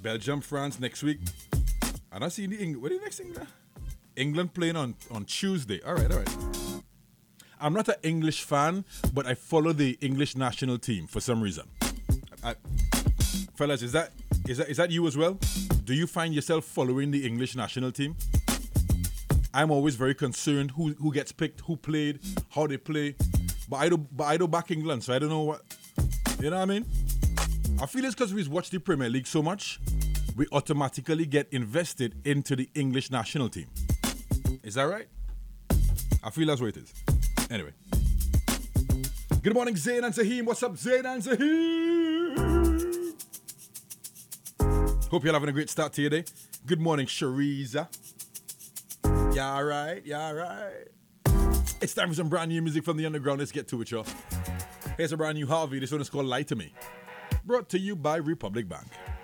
Belgium, France next week. And I see the England. What is the next thing there? England playing on Tuesday. All right. I'm not an English fan, but I follow the English national team for some reason. Fellas, is that you as well? Do you find yourself following the English national team? I'm always very concerned who gets picked, who played, how they play. But I do back England, so I don't know what. You know what I mean? I feel it's because we watch the Premier League so much, we automatically get invested into the English national team. Is that right? I feel that's what it is. Anyway. Good morning, Zayn and Zaheem. What's up, Zayn and Zaheem? Hope you're having a great start to your day. Good morning, Shariza. Yeah, all right. It's time for some brand new music from the underground. Let's get to it, y'all. Here's a brand new Harvey. This one is called Lie to Me. Brought to you by Republic Bank.